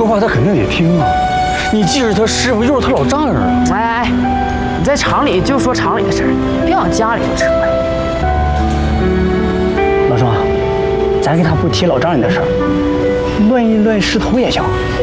话他肯定得听啊。你既是他师傅，又是他老丈人啊。 哎，你在厂里就说厂里的事儿，别往家里头扯。 老庄，咱给他不提老丈人的事儿，论一论师徒也行。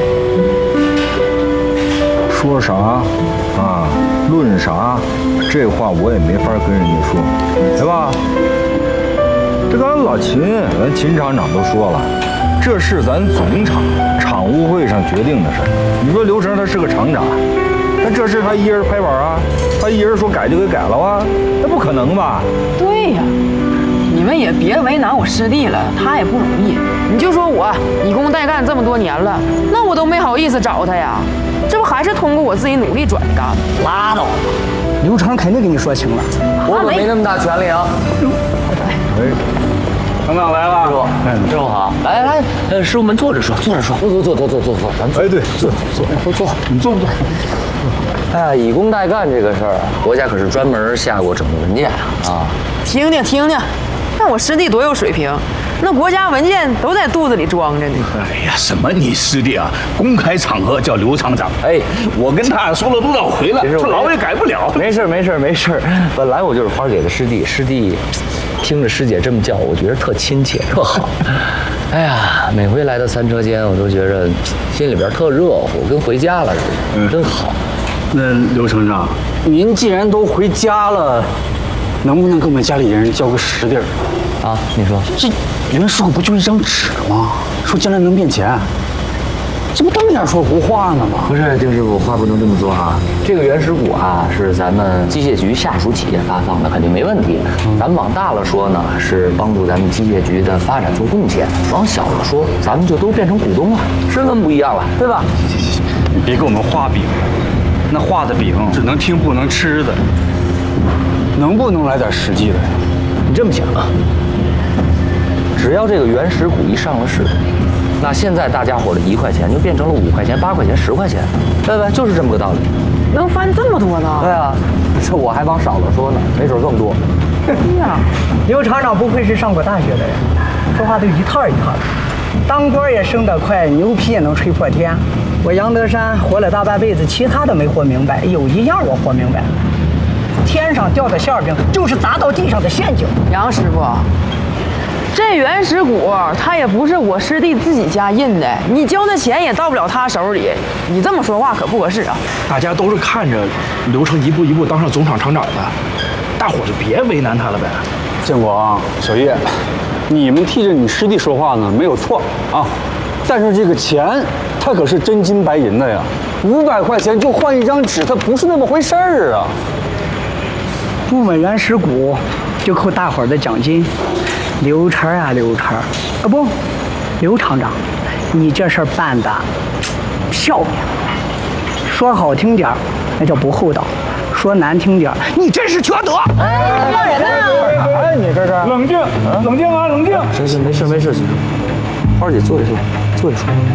说啥啊？论啥？这话我也没法跟人家说，对吧？这刚才老秦，咱秦厂长都说了，这是咱总厂务会上决定的事儿。你说刘成他是个厂长，那这事他一人拍板啊，他一人说改就给改了啊，那不可能吧？ 对呀，你们也别为难我师弟了，他也不容易。你就说我以工代干这么多年了，那我都没好意思找他呀，这不还是通过我自己努力转的干吗？ 拉倒吧，刘成肯定给你说清了。 我可没那么大权力啊。 哎，厂长来了， 师傅好，来，师傅们坐着说，坐，咱坐。 哎，对，坐， 你坐不坐？ 哎，以工代干这个事儿，国家可是专门下过整个文件啊。 听听，看我师弟多有水平，那国家文件都在肚子里装着呢。 哎呀，什么你师弟啊？公开场合叫刘厂长。 哎， 我跟他说了多少回了，这老也改不了。 没事，本来我就是花给的师弟，听着师姐这么叫，我觉得特亲切，特好。哎呀，每回来到三车间，我都觉着心里边特热乎，跟回家了似的，真好。 那刘厂长，您既然都回家了，能不能给我们家里人交个实底儿？ 啊，你说这原始股不就是一张纸吗？说将来能变钱，这不当面说胡话呢吗？ 不是，丁师傅，话不能这么说啊。这个原始股啊，是咱们机械局下属企业发放的，肯定没问题。咱们往大了说呢，是帮助咱们机械局的发展做贡献；往小了说，咱们就都变成股东了，身份不一样了，对吧？ 行，你别给我们画饼了，那画的饼只能听不能吃的，能不能来点实际的呀？ 你这么想啊，只要这个原始股一上了市，那现在大家伙的1块钱就变成了5块钱、8块钱、10块钱，对不对？就是这么个道理。 能翻这么多呢？ 对啊，这我还往少了说呢，没准更多。 哎呀， 刘厂长不愧是上过大学的人，说话都一套一套的。当官也升得快，牛皮也能吹破天。我杨德山活了大半辈子，其他的没活明白，有一样我活明白了：天上掉的馅饼就是砸到地上的陷阱。 杨师傅，这原始股它也不是我师弟自己家印的，你交那钱也到不了他手里。你这么说话可不合适啊！ 大家都是看着刘成一步一步当上总厂厂长的，大伙就别为难他了呗。建国、小叶，你们替着你师弟说话呢，没有错啊。但是这个钱，它可是真金白银的呀，500块钱就换一张纸，它不是那么回事儿啊。 不买原始股，就扣大伙儿的奖金。刘成啊，不，刘厂长，你这事儿办的漂亮。说好听点儿，那叫不厚道；说难听点儿，你真是缺德。 哎，骂人呢！ 哎，你这是冷静，冷静啊，冷静。 行，没事。花儿姐坐着说。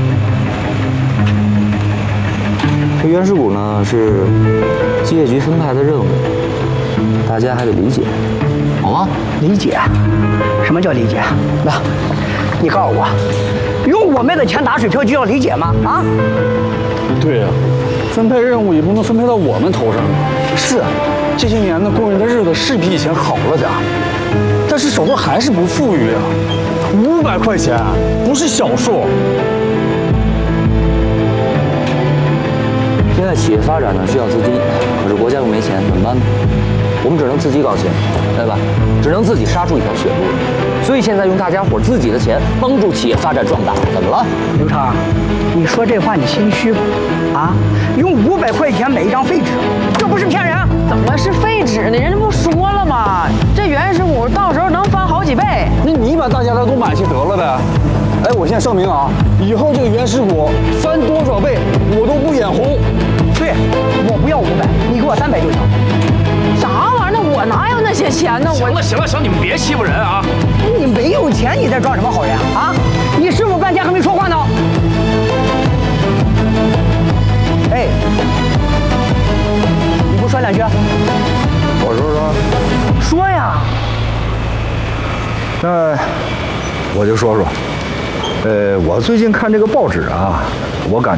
这原始股呢是机械局分派的任务，大家还得理解，好吗？ 理解？什么叫理解？那，你告诉我，用我们的钱打水漂就要理解吗？啊？ 对呀，分配任务也不能分配到我们头上啊。是，这些年呢，工人的日子是比以前好了点，但是手头还是不富裕啊。500块钱不是小数。 现在企业发展呢需要资金，可是国家又没钱，怎么办呢？我们只能自己搞钱，对吧？只能自己杀出一条血路。所以现在用大家伙自己的钱帮助企业发展壮大，怎么了？ 刘成，你说这话你心虚不？啊，用500块钱买一张废纸，这不是骗人？ 怎么是废纸呢？人家不说了吗？这原始股到时候能翻好几倍。 那你把大家的都买去得了呗。哎，我现在声明啊，以后这个原始股翻多少倍，我都不眼红。 对，我不要500，你给我300就行。 啥玩意儿？那我哪有那些钱呢？ 行了，你们别欺负人啊！ 你没有钱，你在装什么好人啊？你师傅半天还没说话呢。哎，你不说两句？ 我说。 说呀。 那我就说，我最近看这个报纸啊，我感觉。